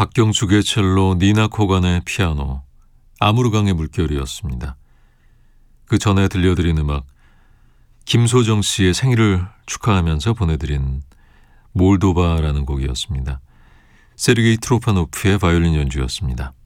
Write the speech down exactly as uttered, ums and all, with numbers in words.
박경숙의 첼로, 니나 코간의 피아노, 아무르강의 물결이었습니다. 그 전에 들려드린 음악, 김소정 씨의 생일을 축하하면서 보내드린 몰도바라는 곡이었습니다. 세르게이 트로파노프의 바이올린 연주였습니다.